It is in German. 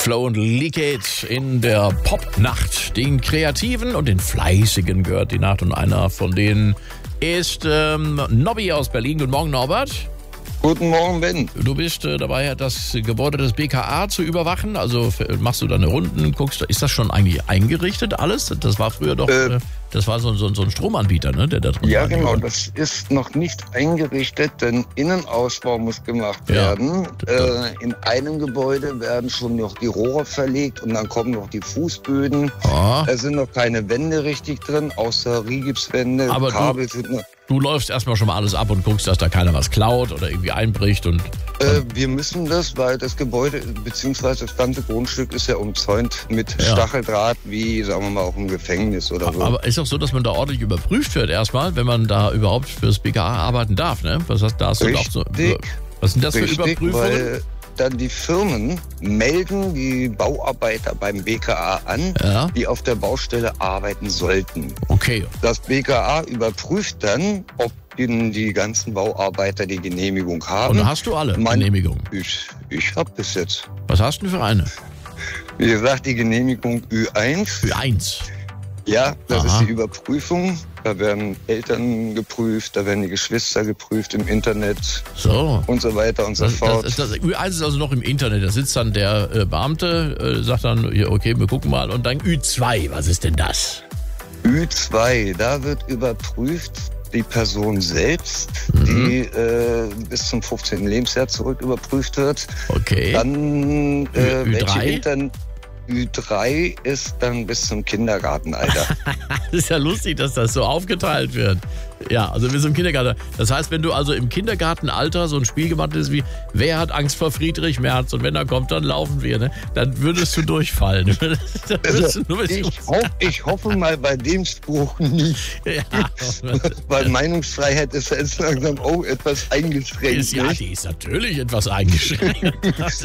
Flow und Leakage in der Popnacht. Den Kreativen und den Fleißigen gehört die Nacht und einer von denen ist Nobby aus Berlin. Guten Morgen, Norbert. Guten Morgen, Ben. Du bist dabei, das Gebäude des BKA zu überwachen. Also machst du deine Runden, guckst, ist das schon eigentlich eingerichtet alles? Das war früher doch, das war so ein Stromanbieter, ne, der da drin war. Ja, genau, das ist noch nicht eingerichtet, denn Innenausbau muss gemacht werden. In einem Gebäude werden schon noch die Rohre verlegt und dann kommen noch die Fußböden. Ah. Da sind noch keine Wände richtig drin, außer Rigipswände. Aber Kabel sind noch. Du läufst erstmal schon mal alles ab und guckst, dass da keiner was klaut oder irgendwie einbricht und... Wir müssen das, weil das Gebäude bzw. das ganze Grundstück ist ja umzäunt mit Stacheldraht, wie, sagen wir mal, auch im Gefängnis oder so. Aber ist auch so, dass man da ordentlich überprüft wird erstmal, wenn man da überhaupt fürs BKA arbeiten darf, ne? Was sind das für Überprüfungen? Weil dann die Firmen melden die Bauarbeiter beim BKA an, die auf der Baustelle arbeiten sollten. Okay. Das BKA überprüft dann, ob die ganzen Bauarbeiter die Genehmigung haben. Und hast du alle Genehmigungen? Ich habe bis jetzt. Was hast du für eine? Wie gesagt, die Genehmigung Ü1. Ü1? Ja, das ist die Überprüfung. Da werden Eltern geprüft, da werden die Geschwister geprüft im Internet und so weiter und so fort. Das Ü1 ist also noch im Internet. Da sitzt dann der Beamte, sagt dann, okay, wir gucken mal. Und dann Ü2, was ist denn das? Ü2, da wird überprüft die Person selbst, die bis zum 15. Lebensjahr zurück überprüft wird. Okay. Dann Ü3? Ü3 ist dann bis zum Kindergartenalter. Das ist ja lustig, dass das so aufgeteilt wird. Ja, also bis zum Kindergarten. Das heißt, wenn du also im Kindergartenalter so ein Spiel gemacht hast wie wer hat Angst vor Friedrich Merz und wenn er kommt, dann laufen wir, ne? Dann würdest du durchfallen. Ich hoffe mal bei dem Spruch nicht. Ja. Weil Meinungsfreiheit ist jetzt langsam auch etwas eingeschränkt. Ja, die ist natürlich etwas eingeschränkt.